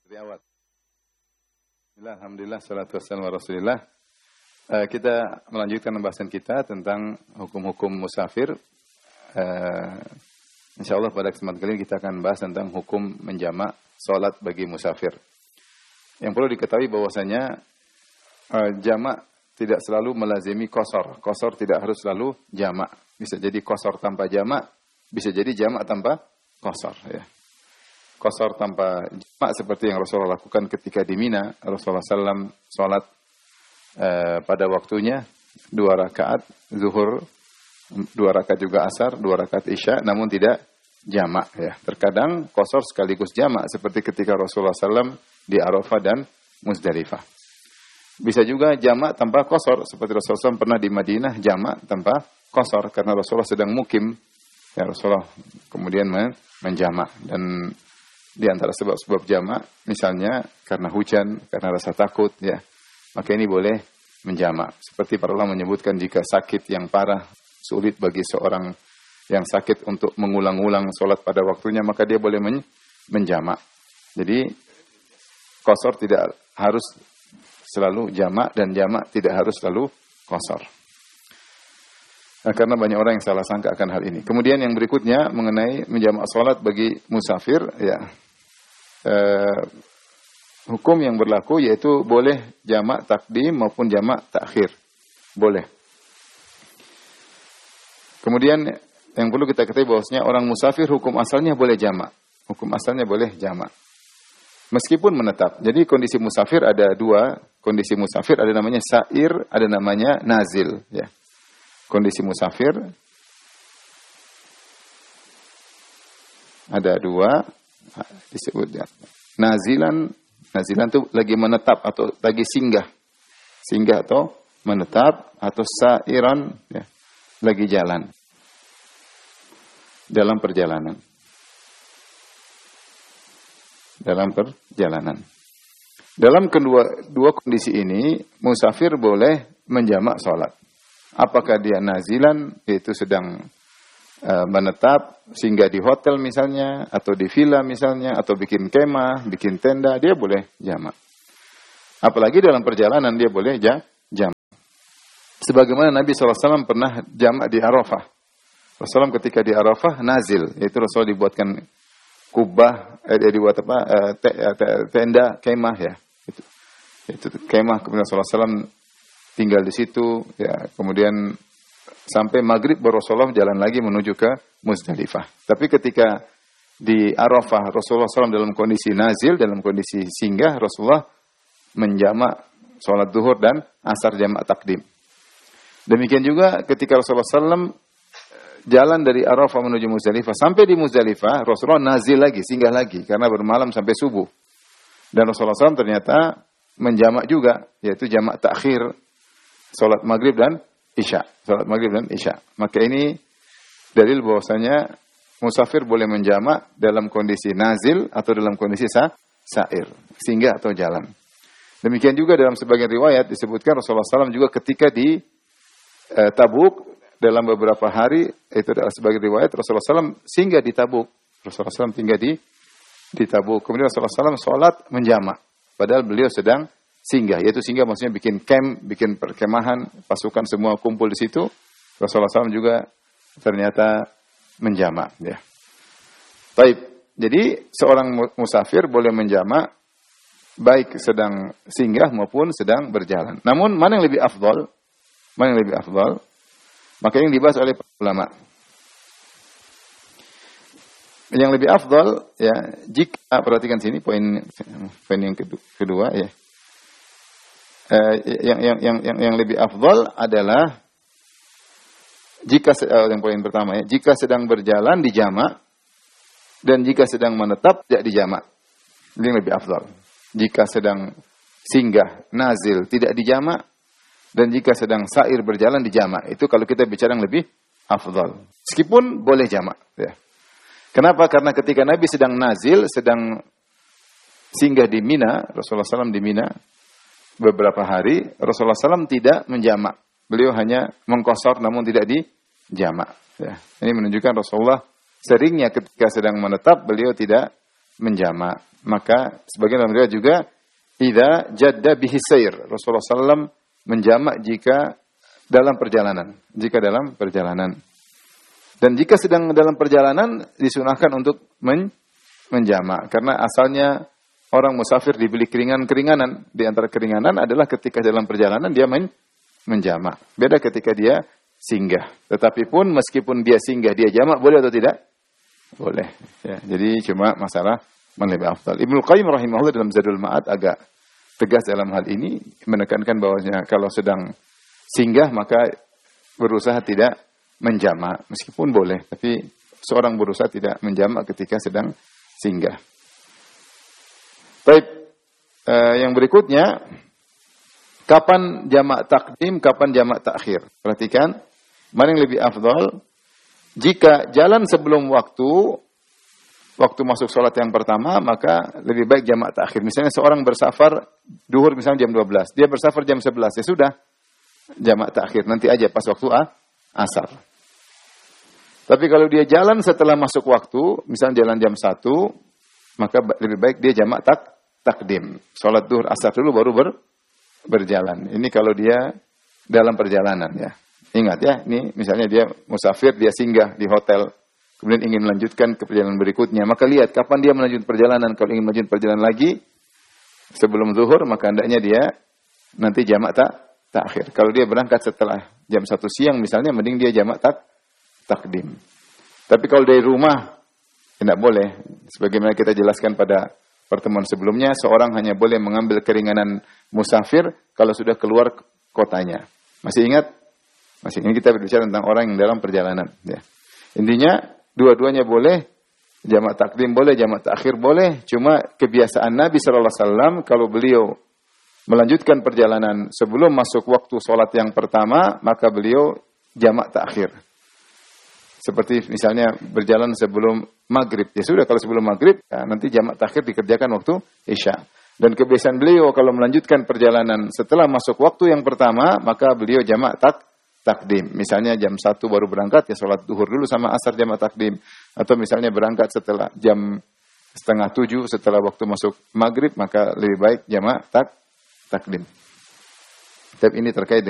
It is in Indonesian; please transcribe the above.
Dari awal. Alhamdulillah, salatu wassalamu ala Rasulillah. Kita melanjutkan pembahasan kita tentang hukum-hukum musafir. InsyaAllah pada kesempatan kali ini kita akan bahas tentang hukum menjamak sholat bagi musafir. Yang perlu diketahui bahwasanya jamak tidak selalu melazimi qasar. Qasar tidak harus selalu jamak. Bisa jadi qasar tanpa jamak, bisa jadi jamak tanpa qasar. Ya. Qasar tanpa jamak seperti yang Rasulullah lakukan ketika di Mina. Rasulullah SAW sholat pada waktunya 2 rakaat zuhur, 2 rakaat juga asar, 2 rakaat isya, namun tidak jamak. Ya. Terkadang qasar sekaligus jamak seperti ketika Rasulullah SAW di Arafah dan Muzdalifah. Bisa juga jamak tanpa qasar seperti Rasulullah SAW pernah di Madinah jamak tanpa qasar karena Rasulullah sedang mukim. Ya, Rasulullah kemudian menjamak. Dan di antara sebab-sebab jamak misalnya karena hujan, karena rasa takut, ya, maka ini boleh menjamak. Seperti para ulama menyebutkan jika sakit yang parah, sulit bagi seorang yang sakit untuk mengulang-ulang sholat pada waktunya, maka dia boleh menjamak. Jadi qasar tidak harus selalu jamak dan jamak tidak harus selalu qasar. Nah, karena banyak orang yang salah sangka akan hal ini. Kemudian yang berikutnya mengenai menjamak sholat bagi musafir, ya, hukum yang berlaku yaitu boleh jamak takdim maupun jamak takhir. Boleh. Kemudian yang perlu kita ketahui bahwasanya orang musafir hukum asalnya boleh jamak. Hukum asalnya boleh jamak. Meskipun menetap. Jadi kondisi musafir ada 2. Kondisi musafir ada namanya sair, ada namanya nazil. Ya. Kondisi musafir ada 2 disebutnya. Nazilan itu lagi menetap atau lagi singgah. Singgah atau menetap atau sairan, ya, lagi jalan. Dalam perjalanan. Dalam kedua kondisi ini, musafir boleh menjamak sholat. Apakah dia nazilan, yaitu sedang menetap, singgah di hotel misalnya, atau di villa misalnya, atau bikin kemah, bikin tenda, dia boleh jamak. Apalagi dalam perjalanan dia boleh jamak. Sebagaimana Nabi SAW pernah jamak di Arafah. Rasulullah ketika di Arafah nazil, yaitu Rasulullah dibuatkan kubah, dibuat tenda kemah, ya. Itu kemah, kemudian Rasulullah SAW tinggal di situ, ya. Kemudian sampai maghrib baru Rasulullah jalan lagi menuju ke Muzdalifah. Tapi ketika di Arafah Rasulullah SAW dalam kondisi nazil, dalam kondisi singgah, Rasulullah menjamak sholat zuhur dan asar jamak takdim. Demikian juga ketika Rasulullah SAW jalan dari Arafah menuju Muzdalifah, sampai di Muzdalifah Rasulullah nazil lagi, singgah lagi karena bermalam sampai subuh. Dan Rasulullah SAW ternyata menjamak juga, yaitu jamak takhir sholat maghrib dan isya. Sholat maghrib dan isya. Maka ini dalil bahwasanya musafir boleh menjamak dalam kondisi nazil atau dalam kondisi sair, singgah atau jalan. Demikian juga dalam sebagian riwayat disebutkan Rasulullah SAW juga ketika di Tabuk dalam beberapa hari, itu adalah sebagian riwayat Rasulullah SAW singgah di Tabuk. Rasulullah SAW tinggal di Tabuk. Kemudian Rasulullah SAW sholat menjamak. Padahal beliau sedang singgah, yaitu singgah maksudnya bikin camp, bikin perkemahan, pasukan semua kumpul di situ. Rasulullah SAW juga ternyata menjamak. Ya. Baik, jadi seorang musafir boleh menjamak baik sedang singgah maupun sedang berjalan. Namun mana yang lebih afdal? Mana yang lebih afdal? Maka yang dibahas oleh ulama. Yang lebih afdal, ya, jika perhatikan sini poin yang kedua, ya. Yang lebih afdal adalah jika yang poin pertama, ya, jika sedang berjalan dijamak dan jika sedang menetap tidak dijamak. Ini yang lebih afdal. Jika sedang singgah nazil tidak dijamak dan jika sedang sair berjalan dijamak. Itu kalau kita bicara yang lebih afdal. Meskipun boleh jamak, ya. Kenapa? Karena ketika Nabi sedang nazil, sedang singgah di Mina, Rasulullah SAW di Mina beberapa hari, Rasulullah SAW tidak menjamak. Beliau hanya mengqasar namun tidak dijamak. Ya. Ini menunjukkan Rasulullah seringnya ketika sedang menetap, beliau tidak menjamak. Maka sebagian riwayat juga idza jadda bihi sair. Rasulullah SAW menjamak jika dalam perjalanan. Jika dalam perjalanan. Dan jika sedang dalam perjalanan disunahkan untuk menjamak. Karena asalnya orang musafir diberi keringanan. Di antara keringanan adalah ketika dalam perjalanan dia menjamak. Beda ketika dia singgah. Tetapi pun meskipun dia singgah, dia jamak boleh atau tidak? Boleh. Ya, jadi cuma masalah mana lebih afdal. Ibnu Qayyim rahimahullah dalam Zadul Ma'ad agak tegas dalam hal ini, menekankan bahwasanya kalau sedang singgah maka berusaha tidak menjamak. Meskipun boleh, tapi seorang berusaha tidak menjamak ketika sedang singgah. Baik, yang berikutnya, kapan jamak takdim, kapan jamak takhir. Perhatikan, mana yang lebih afdal? Jika jalan sebelum waktu masuk sholat yang pertama, maka lebih baik jamak takhir. Misalnya seorang bersafar, duhur misalnya jam 12, dia bersafar jam 11, ya sudah, jamak takhir. Nanti aja pas waktu asar. Tapi kalau dia jalan setelah masuk waktu, misalnya jalan jam 1, maka lebih baik dia jamak takdim. Sholat duhur asar dulu baru berjalan. Ini kalau dia dalam perjalanan ya. Ingat ya, ini misalnya dia musafir, dia singgah di hotel, kemudian ingin melanjutkan ke perjalanan berikutnya. Maka lihat kapan dia melanjutkan perjalanan. Kalau ingin melanjutkan perjalanan lagi sebelum zuhur, maka hendaknya dia nanti jamak takhir. Kalau dia berangkat setelah jam 1 siang misalnya, mending dia jamak takdim. Tapi kalau dari rumah tidak boleh. Sebagaimana kita jelaskan pada pertemuan sebelumnya, seorang hanya boleh mengambil keringanan musafir kalau sudah keluar kotanya. Masih ingat? Masih ini kita berbicara tentang orang yang dalam perjalanan. Ya. Intinya, dua-duanya boleh. Jamak takdim boleh, jamak takhir boleh. Cuma kebiasaan Nabi SAW, kalau beliau melanjutkan perjalanan sebelum masuk waktu sholat yang pertama, maka beliau jamak takhir. Seperti misalnya berjalan sebelum maghrib. Ya sudah, kalau sebelum maghrib, ya, nanti jamak takhir dikerjakan waktu isya. Dan kebiasaan beliau kalau melanjutkan perjalanan setelah masuk waktu yang pertama, maka beliau jamak takdim. Misalnya jam 1 baru berangkat, ya sholat duhur dulu sama asar jamak takdim. Atau misalnya berangkat setelah jam 6:30 setelah waktu masuk maghrib, maka lebih baik jamak takdim. Tapi ini terkait dengan